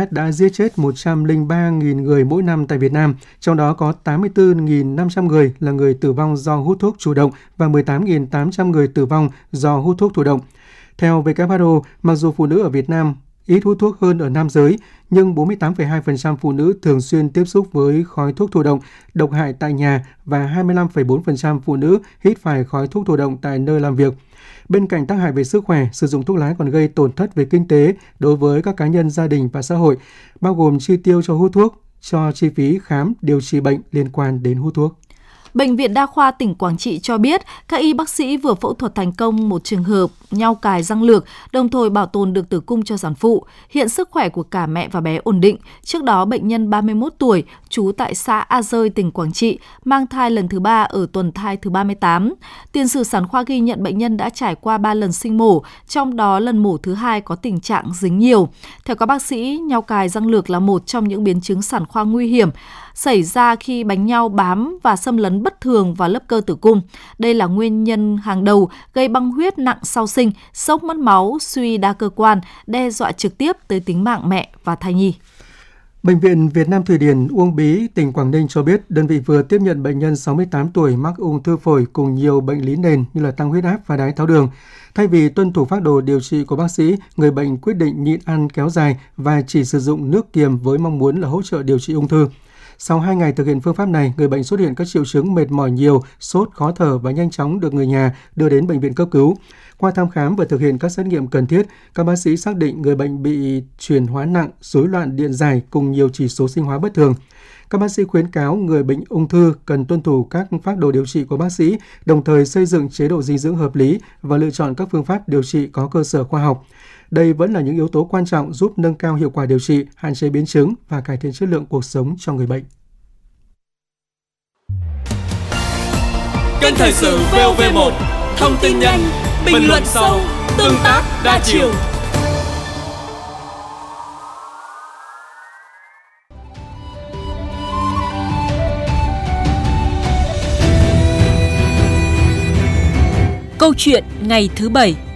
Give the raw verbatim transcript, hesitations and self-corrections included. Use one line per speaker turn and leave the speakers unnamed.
át đã giết chết một trăm lẻ ba nghìn người mỗi năm tại Việt Nam, trong đó có tám mươi tư nghìn năm trăm người là người tử vong do hút thuốc chủ động và mười tám nghìn tám trăm người tử vong do hút thuốc thụ động. Theo vê kép hát o, mặc dù phụ nữ ở Việt Nam ít hút thuốc hơn ở nam giới, nhưng bốn mươi tám phẩy hai phần trăm phụ nữ thường xuyên tiếp xúc với khói thuốc thụ động, độc hại tại nhà và hai mươi lăm phẩy bốn phần trăm phụ nữ hít phải khói thuốc thụ động tại nơi làm việc. Bên cạnh tác hại về sức khỏe, sử dụng thuốc lá còn gây tổn thất về kinh tế đối với các cá nhân, gia đình và xã hội, bao gồm chi tiêu cho hút thuốc, cho chi phí khám, điều trị bệnh liên quan đến hút thuốc.
Bệnh viện Đa khoa tỉnh Quảng Trị cho biết các y bác sĩ vừa phẫu thuật thành công một trường hợp nhao cài răng lược, đồng thời bảo tồn được tử cung cho sản phụ. Hiện sức khỏe của cả mẹ và bé ổn định. Trước đó, bệnh nhân ba mươi mốt tuổi, trú tại xã A Dơi, tỉnh Quảng Trị, mang thai lần thứ ba ở tuần thai thứ ba mươi tám. Tiền sử sản khoa ghi nhận bệnh nhân đã trải qua ba lần sinh mổ, trong đó lần mổ thứ hai có tình trạng dính nhiều. Theo các bác sĩ, nhao cài răng lược là một trong những biến chứng sản khoa nguy hiểm xảy ra khi bánh nhau bám và xâm lấn bất thường vào lớp cơ tử cung. Đây là nguyên nhân hàng đầu gây băng huyết nặng sau sinh, sốc mất máu, suy đa cơ quan, đe dọa trực tiếp tới tính mạng mẹ và thai nhi.
Bệnh viện Việt Nam Thụy Điển, Uông Bí, tỉnh Quảng Ninh cho biết đơn vị vừa tiếp nhận bệnh nhân sáu mươi tám tuổi mắc ung thư phổi cùng nhiều bệnh lý nền như là tăng huyết áp và đái tháo đường. Thay vì tuân thủ phác đồ điều trị của bác sĩ, người bệnh quyết định nhịn ăn kéo dài và chỉ sử dụng nước kiềm với mong muốn là hỗ trợ điều trị ung thư. Sau hai ngày thực hiện phương pháp này, người bệnh xuất hiện các triệu chứng mệt mỏi nhiều, sốt, khó thở và nhanh chóng được người nhà đưa đến bệnh viện cấp cứu. Qua thăm khám và thực hiện các xét nghiệm cần thiết, các bác sĩ xác định người bệnh bị chuyển hóa nặng, rối loạn điện giải cùng nhiều chỉ số sinh hóa bất thường. Các bác sĩ khuyến cáo người bệnh ung thư cần tuân thủ các phác đồ điều trị của bác sĩ, đồng thời xây dựng chế độ dinh dưỡng hợp lý và lựa chọn các phương pháp điều trị có cơ sở khoa học. Đây vẫn là những yếu tố quan trọng giúp nâng cao hiệu quả điều trị, hạn chế biến chứng và cải thiện chất lượng cuộc sống cho người bệnh.
Kênh thời sự vê o vê một, thông tin nhanh, bình luận sâu, tương tác đa chiều.
Câu chuyện ngày thứ bảy.